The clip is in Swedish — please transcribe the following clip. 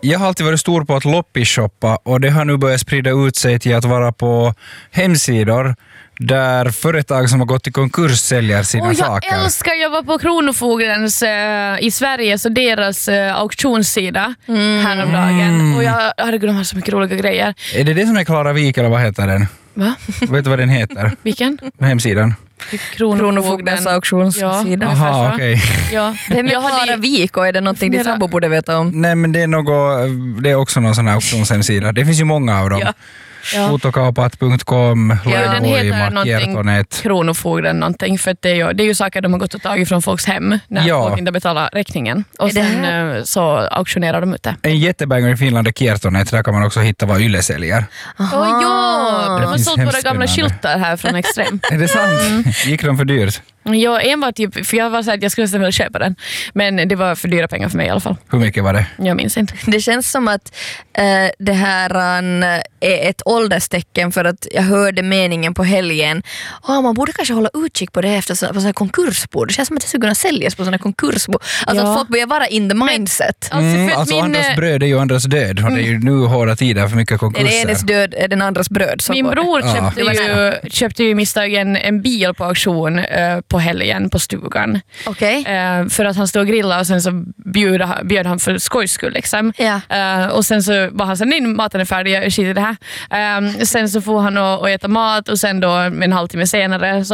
Jag har alltid varit stor på att loppishoppa och det har nu börjat sprida ut sig till att vara på hemsidor där företag som har gått i konkurs säljer sina saker. Jag älskar, jag var på Kronofogdens i Sverige, så deras auktionssida häromdagen. Och de har så mycket roliga grejer. Är det som är Klara Wik eller vad heter den? Va? Vet du vad den heter? Vilken? Hemsidan. Kronofogdens auktionssida. Aha, okej. Ja. Vem är Klara Wik och är det någonting din sambo borde veta om? Nej, men det är också någon sån här auktionshemsida. Det finns ju många av dem. Ja. Fotokaupat.com, den heter Kiertonet. någonting Kronofogden någonting, för att det är ju saker de har gått och tagit från folks hem när folk inte betalar räkningen. Och sen så auktionerar de ut det. En jättebanger i Finland är Kiertonet, där kan man också hitta vad Yle säljer. De har sålt våra gamla skyltar här från Extrem. Är det sant? Gick de för dyrt? Ja, enbart typ, för jag var så att jag skulle vilja köpa den. Men det var för dyra pengar för mig i alla fall. Hur mycket var det? Jag minns inte. Det känns som att det här är ett ålderstecken, för att jag hörde meningen på helgen. Man borde kanske hålla utkik på det efter sådana konkursbord. Det känns som att det skulle kunna säljas på sådana konkursbord. Alltså att folk börjar vara in the mindset. Alltså andras bröd är ju andras död. Och det är ju nu hårda tider för mycket konkurser. Den enes död är den andras bröd. Min bror köpte ju misstagen en bil på auktion på helgen på stugan. Okay. För att han stod och grillade och sen så bjöd han för skojs skull liksom. Och sen så var han såhär, maten är färdig, jag skiter i det här. Sen så får han och äta mat och sen då en halvtimme senare så